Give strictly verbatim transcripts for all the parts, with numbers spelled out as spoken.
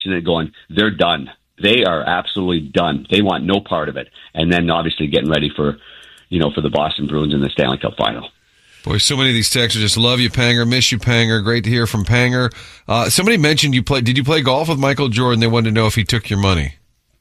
it going, they're done. They are absolutely done. They want no part of it. And then obviously getting ready for, you know, for the Boston Bruins in the Stanley Cup final. Boy, so many of these texts just love you, Panger, miss you, Panger. Great to hear from Panger. Uh, somebody mentioned you play. Did you play golf with Michael Jordan? They wanted to know if he took your money.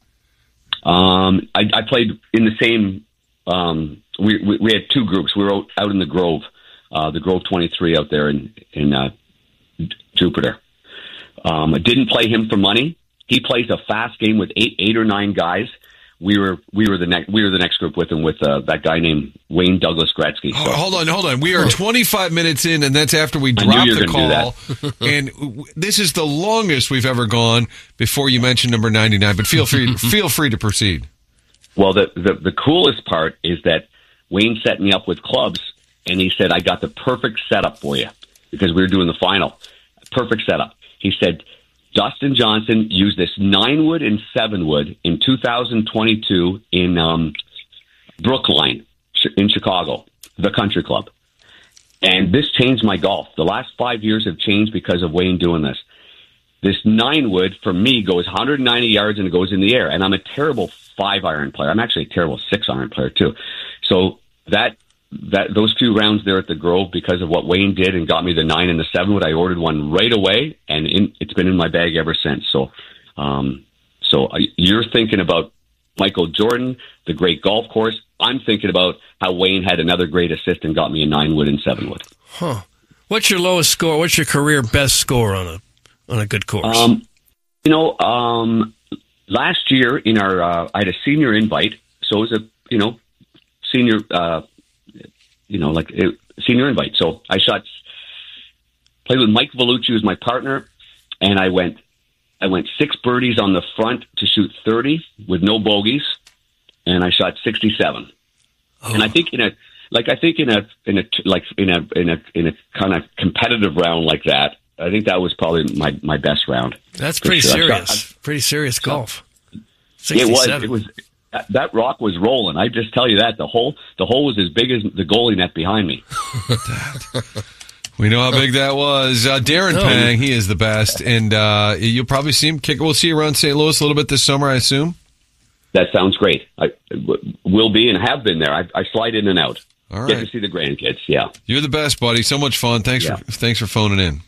Um, I, I played in the same. Um, we, we we had two groups. We were out, out in the Grove, uh, the Grove twenty-three out there in in uh, Jupiter. Um, I didn't play him for money. He plays a fast game with eight eight or nine guys. We were we were the next we were the next group with him with uh, that guy named Wayne Douglas Gretzky. So. Oh, hold on, hold on. We are twenty-five minutes in, and that's after we dropped the call. And w- this is the longest we've ever gone before you mentioned number ninety-nine. But feel free feel free to proceed. Well, the, the the coolest part is that Wayne set me up with clubs, and he said, "I got the perfect setup for you," because we were doing the final. Perfect setup. He said, Dustin Johnson used this nine wood and seven wood in two thousand twenty-two in um, Brookline in Chicago, the country club. And this changed my golf. The last five years have changed because of Wayne doing this. This nine wood for me goes one hundred ninety yards and it goes in the air. And I'm a terrible five iron player. I'm actually a terrible six iron player too. So that that those few rounds there at the Grove, because of what Wayne did and got me the nine and the seven wood, I ordered one right away, and in, it's been in my bag ever since. So, um, so I, you're thinking about Michael Jordan, the great golf course. I'm thinking about how Wayne had another great assist and got me a nine wood and seven wood. Huh? What's your lowest score? What's your career best score on a on a good course? Um, you know, um, last year in our, uh, I had a senior invite, so it was a you know senior. Uh, You know, like a senior invite. So I shot, played with Mike Vellucci, who's my partner, and I went, I went six birdies on the front to shoot thirty with no bogeys, and I shot sixty-seven. Oh. And I think in a, like I think in a, in a, like in a, in a, in a kind of competitive round like that, I think that was probably my my best round. That's pretty sure. serious. Shot, pretty serious golf. It was. It was. That rock was rolling. I just tell you that the hole, the hole was as big as the goalie net behind me. We know how big that was. Uh, Darren No. Pang, he is the best, and uh, you'll probably see him kick. We'll see you around Saint Louis a little bit this summer, I assume. That sounds great. I will be and have been there. I, I slide in and out. All right. Get to see the grandkids. Yeah, you're the best, buddy. So much fun. Thanks yeah. for thanks for phoning in.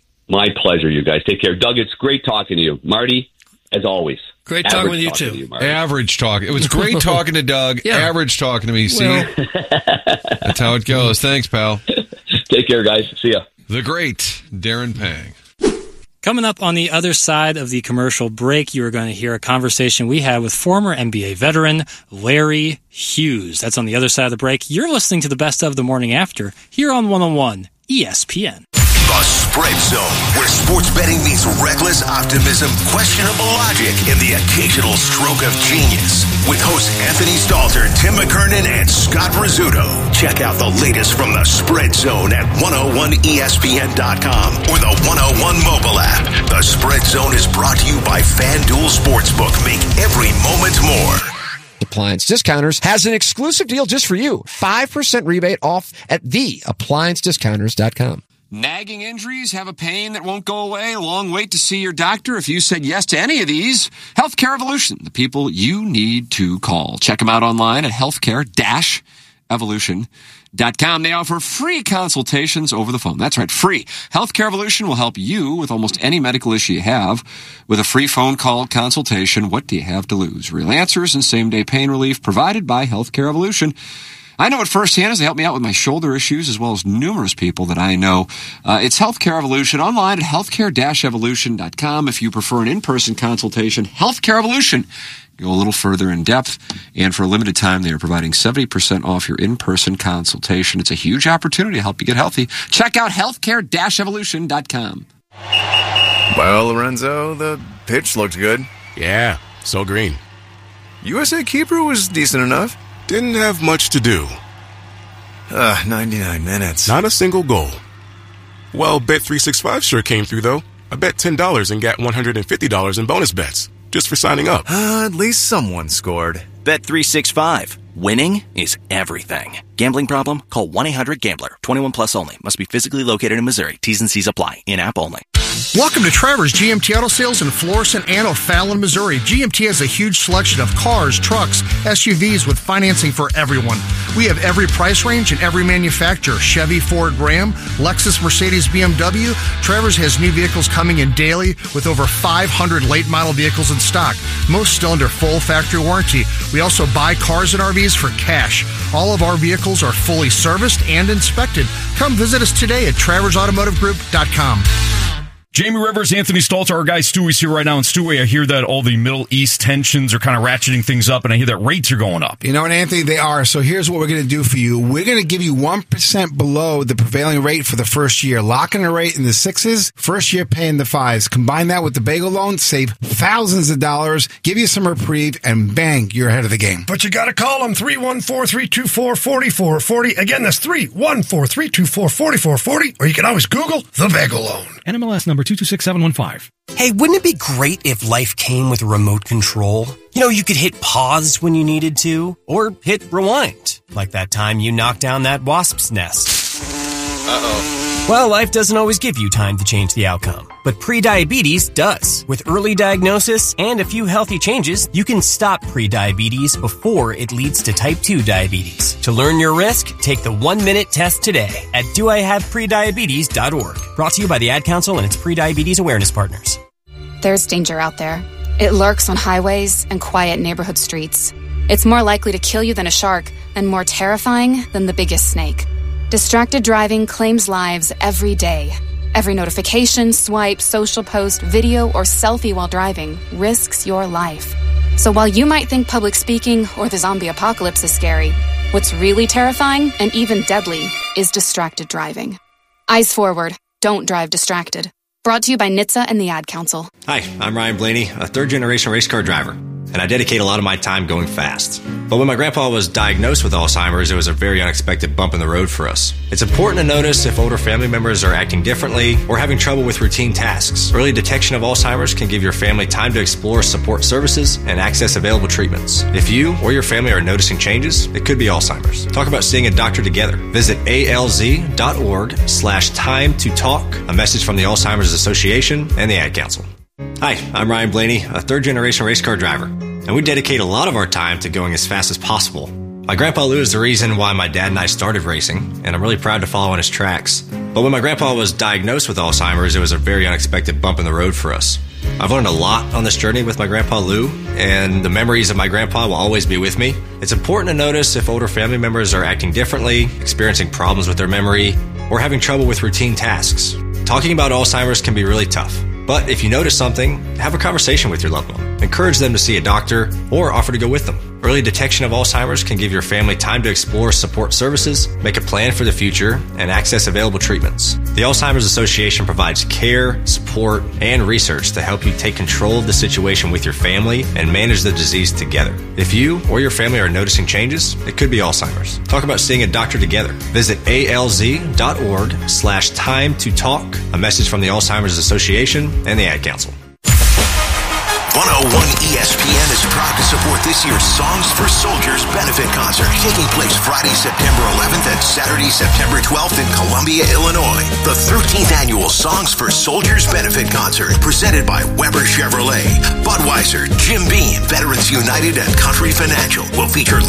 My pleasure. You guys take care. Doug, it's great talking to you, Marty. As always. Great talking Average with you, talking too. to you, Marty. Average talk. It was great talking to Doug. Yeah. Average talking to me. See, Well. that's how it goes. Thanks, pal. Take care, guys. See ya. The great Darren Pang. Coming up on the other side of the commercial break, you are going to hear a conversation we had with former N B A veteran Larry Hughes. That's on the other side of the break. You're listening to the Best of the Morning After here on one oh one E S P N. The Spread Zone, where sports betting meets reckless optimism, questionable logic, and the occasional stroke of genius. With hosts Anthony Stalter, Tim McKernan, and Scott Rizzuto. Check out the latest from the Spread Zone at one oh one E S P N dot com or the one oh one mobile app. The Spread Zone is brought to you by FanDuel Sportsbook. Make every moment more. Appliance Discounters has an exclusive deal just for you. five percent rebate off at the appliance discounters dot com. Nagging injuries, have a pain that won't go away, a long wait to see your doctor. If you said yes to any of these, Healthcare Evolution, the people you need to call. Check them out online at healthcare dash evolution dot com. They offer free consultations over the phone. That's right, free. Healthcare Evolution will help you with almost any medical issue you have with a free phone call consultation. What do you have to lose? Real answers and same-day pain relief provided by Healthcare Evolution. I know it firsthand as they help me out with my shoulder issues as well as numerous people that I know. Uh, it's Healthcare Evolution online at healthcare dash evolution dot com. If you prefer an in-person consultation, Healthcare Evolution go a little further in depth, and for a limited time, they are providing seventy percent off your in-person consultation. It's a huge opportunity to help you get healthy. Check out healthcare dash evolution dot com. Well, Lorenzo, the pitch looked good. Yeah, so green. U S A Keeper was decent enough. Didn't have much to do. Uh, ninety-nine minutes. Not a single goal. Well, Bet three sixty-five sure came through, though. I bet ten dollars and got one hundred fifty dollars in bonus bets just for signing up. Uh, at least someone scored. Bet three sixty-five. Winning is everything. Gambling problem? Call one eight hundred gambler. twenty-one plus only. Must be physically located in Missouri. T's and C's apply. In-app only. Welcome to Trevor's G M T Auto Sales in Florissant and O'Fallon, Missouri. G M T has a huge selection of cars, trucks, S U Vs with financing for everyone. We have every price range and every manufacturer. Chevy, Ford, Ram, Lexus, Mercedes, B M W. Trevor's has new vehicles coming in daily with over five hundred late model vehicles in stock. Most still under full factory warranty. We also buy cars and R Vs for cash. All of our vehicles are fully serviced and inspected. Come visit us today at travers automotive group dot com. Jamie Rivers, Anthony Stalter, our guy Stewie's here right now. And Stewie, I hear that all the Middle East tensions are kind of ratcheting things up, and I hear that rates are going up. You know what, Anthony? They are. So here's what we're going to do for you. We're going to give you one percent below the prevailing rate for the first year. Locking the rate in the sixes, first year paying the fives. Combine that with the bagel loan, save thousands of dollars, give you some reprieve, and bang, you're ahead of the game. But you got to call them three one four, three two four, four four four zero. Again, that's three one four, three two four, four four four zero. Or you can always Google the bagel loan. N M L S number two two six seven one five. Hey, wouldn't it be great if life came with a remote control? You know, you could hit pause when you needed to, or hit rewind, like that time you knocked down that wasp's nest. Uh-oh. Well, life doesn't always give you time to change the outcome, but prediabetes does. With early diagnosis and a few healthy changes, you can stop prediabetes before it leads to type two diabetes. To learn your risk, take the one-minute test today at do I have prediabetes dot org. Brought to you by the Ad Council and its prediabetes awareness partners. There's danger out there. It lurks on highways and quiet neighborhood streets. It's more likely to kill you than a shark and more terrifying than the biggest snake. Distracted driving claims lives every day. Every notification, swipe, social post, video, or selfie while driving risks your life. So while you might think public speaking or the zombie apocalypse is scary, what's really terrifying and even deadly is distracted driving. Eyes forward. Don't drive distracted. Brought to you by N H T S A and the Ad Council. Hi, I'm Ryan Blaney, a third-generation race car driver, and I dedicate a lot of my time going fast. But when my grandpa was diagnosed with Alzheimer's, it was a very unexpected bump in the road for us. It's important to notice if older family members are acting differently or having trouble with routine tasks. Early detection of Alzheimer's can give your family time to explore support services and access available treatments. If you or your family are noticing changes, it could be Alzheimer's. Talk about seeing a doctor together. Visit alz.org slash time to talk. A message from the Alzheimer's Association and the Ad Council. Hi, I'm Ryan Blaney, a third-generation race car driver, and we dedicate a lot of our time to going as fast as possible. My grandpa Lou is the reason why my dad and I started racing, and I'm really proud to follow in his tracks. But when my grandpa was diagnosed with Alzheimer's, it was a very unexpected bump in the road for us. I've learned a lot on this journey with my grandpa Lou, and the memories of my grandpa will always be with me. It's important to notice if older family members are acting differently, experiencing problems with their memory, or having trouble with routine tasks. Talking about Alzheimer's can be really tough. But if you notice something, have a conversation with your loved one. Encourage them to see a doctor or offer to go with them. Early detection of Alzheimer's can give your family time to explore support services, make a plan for the future, and access available treatments. The Alzheimer's Association provides care, support, and research to help you take control of the situation with your family and manage the disease together. If you or your family are noticing changes, it could be Alzheimer's. Talk about seeing a doctor together. Visit alz.org slash time to talk. A message from the Alzheimer's Association and the Ad Council. one oh one E S P N is proud to support this year's Songs for Soldiers benefit concert, taking place Friday, September eleventh and Saturday, September twelfth in Columbia, Illinois. The thirteenth annual Songs for Soldiers benefit concert, presented by Weber Chevrolet, Budweiser, Jim Beam, Veterans United, and Country Financial, will feature